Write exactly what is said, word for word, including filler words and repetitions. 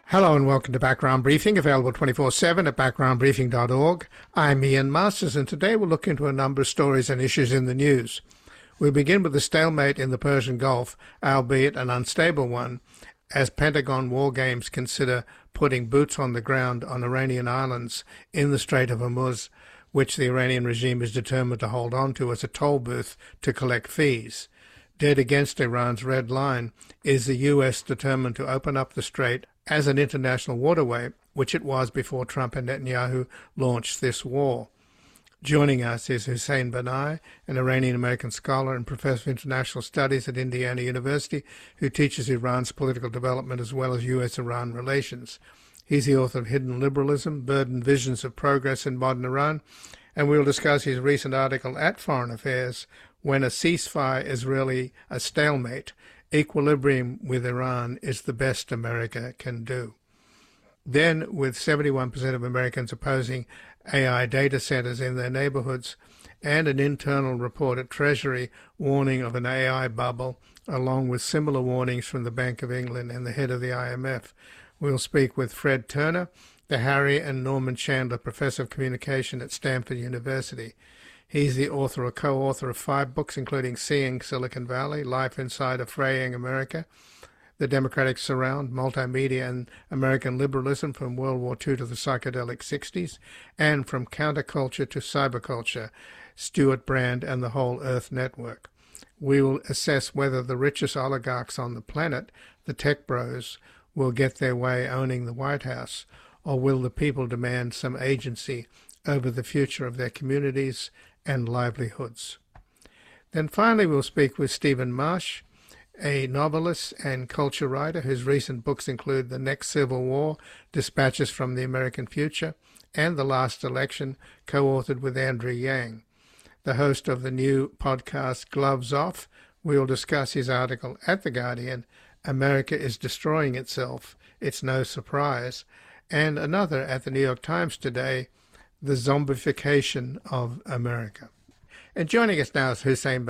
Hello and welcome to Background Briefing, available twenty-four seven at background briefing dot org. I'm Ian Masters, and today we'll look into a number of stories and issues in the news. We'll begin with the stalemate in the Persian Gulf, albeit an unstable one, as Pentagon war games consider putting boots on the ground on Iranian islands in the Strait of Hormuz, which the Iranian regime is determined to hold on to as a toll booth to collect fees. Dead against Iran's red line is the U S determined to open up the strait as an international waterway, which it was before Trump and Netanyahu launched this war. Joining us is Hussein Banai, an Iranian-American scholar and professor of international studies at Indiana University, who teaches Iran's political development as well as U S Iran relations. He's the author of Hidden Liberalism, Burdened Visions of Progress in Modern Iran, and we'll discuss his recent article at Foreign Affairs, When a Ceasefire is Really a Stalemate, Equilibrium with Iran is the Best America Can Do. Then, with seventy-one percent of Americans opposing A I data centers in their neighborhoods, and an internal report at Treasury warning of an A I bubble, along with similar warnings from the Bank of England and the head of the I M F, we'll speak with Fred Turner, the Harry and Norman Chandler Professor of Communication at Stanford University. He's the author or co-author of five books, including Seeing Silicon Valley, Life Inside a Fraying America, The Democratic Surround, Multimedia and American Liberalism from World War Two to the Psychedelic sixties, and From Counterculture to Cyberculture, Stewart Brand and the Whole Earth Network. We will assess whether the richest oligarchs on the planet, the tech bros, will get their way owning the White House, or will the people demand some agency over the future of their communities and livelihoods. Then finally we'll speak with Stephen Marsh, a novelist and culture writer whose recent books include The Next Civil War, Dispatches from the American Future, and The Last Election, co-authored with Andrew Yang. The host of the new podcast Gloves Off, we'll discuss his article at The Guardian, America is Destroying Itself, It's No Surprise, and another at the New York Times today, The Zombification of America. And joining us now is Hussein